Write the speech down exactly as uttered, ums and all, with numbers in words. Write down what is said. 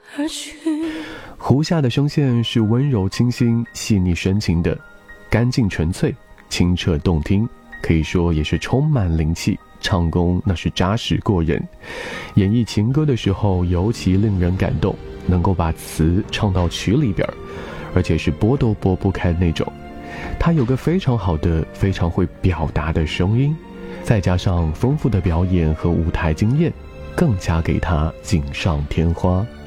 而去。 胡夏的声线是温柔清新、细腻深情的，干净纯粹，清澈动听，可以说也是充满灵气，唱功那是扎实过人。演绎情歌的时候尤其令人感动，能够把词唱到曲里边，而且是拨都拨不开那种。他有个非常好的、非常会表达的声音，再加上丰富的表演和舞台经验，更加给他锦上添花。